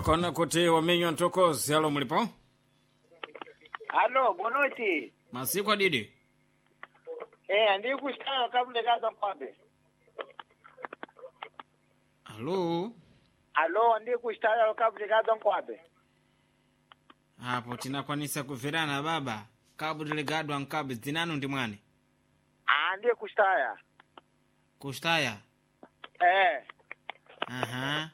Takona kuti wamenywa ntokozi alo mulipo? Allo, boa noite. Masiku adidi? Andi kustana kabla kaza kwabe. Alo? Allo, andi kustana kabla kaza kwabe. Hapo tinakwanisa kuverana baba. Cabo Delegado ankabe zinanu ndi mwani? Andi kustaya. Kustaya? Aha.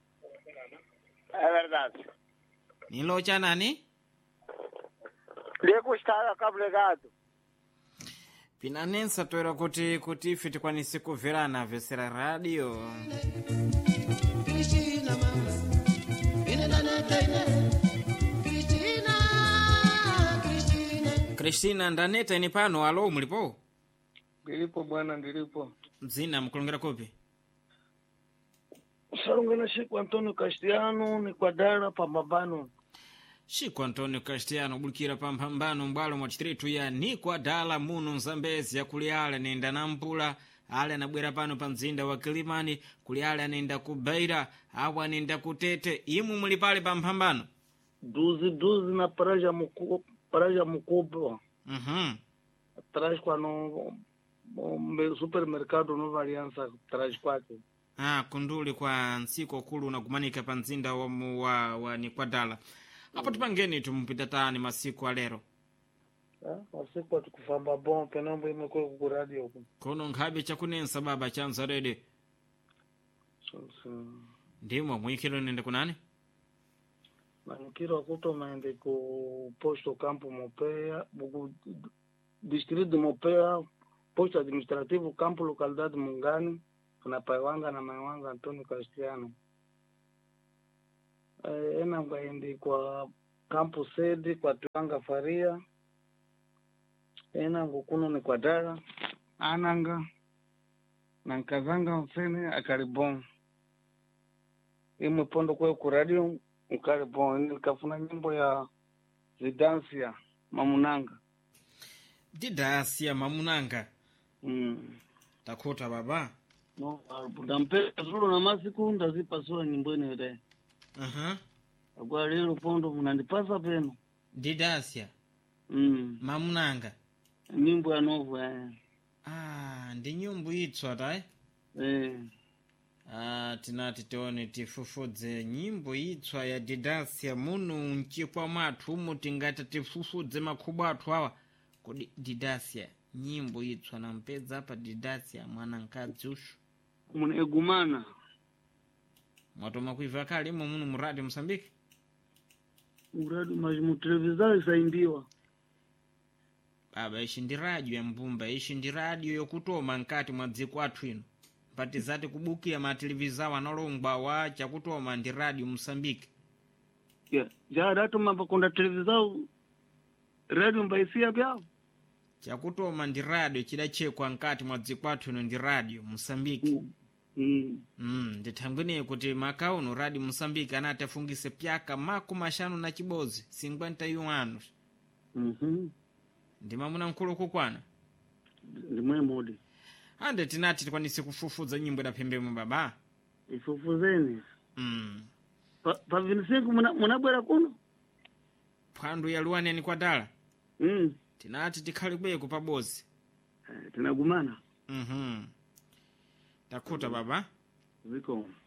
É verdade. Nilo cha nani? Ndi kustaya kabla kaza. Pinanensa toera kuti ife tikwanise kuverana vesera radio. Cristina mama, Cristina ndaneta ini pano alo mulipo? Ndilipo bwana, ndilipo. Mzina mkulongera kopi? Salungana Chico Antonio Castiano ni kwa dara pambambano. Chico Antonio Castiano bulikira pambambano mbwalo mwa chitiritu ya ni kwa dala muno Zambezi ya kuliale nenda nampula ale anabwera pano pa mzinda wa Kilimani kuliale anenda ku Beira awa anenda kutete imu muli pale pambambano Duzi na paraja mukubwa. Atrás kwa no supermercado Nova Aliança atrás kwake. Kunduli kwa nsiko kulu unagumanika pa mzinda wa ni kwa dala. Hapo tupangeni tumpita tani masiku alero. Masiku atukufamba bom penombo imekuwa ku radio huko. Kono ngabe chakunensa baba chanza rede. Ndimo mwikilo nende kunani? Manikiro akuto maende ku posto campo Mopea, buku distrito de Mopea, posto administrativo campo localidade Mungani, kuna paiwanga na maiwanga Antonio Castiano. Ena ngaende kwa campo sede kwa Tuanga Faria. Ena ngukuno ni kwa dara ananga na nkazanga mfene akaribon. Imwe pondo kwa ku radio ukaribon nikafuna nyimbo ya Zidansia Mamunanga. Didasia Mamunanga. Takota baba. No, ndampe zulu na masiku ndazipa sura nyimbo ine ile. Kwa lero pondo mnandipasa peno. Didasia. Mamunanga. Nyimbo ya novo ndi nyimbo itswa tai? Tinati tione tifufudze nyimbo itswa ya Didasia muno nchikwa mwathu umu tingata tifufudze makhubu athu awa. Kodi Didasia nyimbo itswa na mpedza apa Didasia mwana nkadzi ushu. Mune egumana. Mwatoma kuiva kali imo muno mu radio Msambiki? Uradu mu televisão isaimbiwa. Baba ishi ndi radio ya mbumba, ishi ndi radio yokutoma nkati mwa dziko athu ino. Pati zati kubukia ma televizawa analongwa wa chakutoma ndi radio Msambiki. Ja datu mabakonda televisão radio mbaisia byao. Chakutoma ndi radio chidachekwa nkati mwa dziko athu ino ndi radio Msambiki. Ndithangwene kuti makauno radio Msambiki anati afungise pyaka mashanu na chibozi 51 anos. Ndi mamuna mkulu kukwana? Ndimwe modi. Ande tinati tikwanise kufufudza nyimbo da pembemo baba. Ifufuzeni. Pa 25 munabwera kuno? Phwando ya luwani ni kwa dala? Tinati tikhali bweko pabozi. Tinagumana. Takuta baba. Ziko.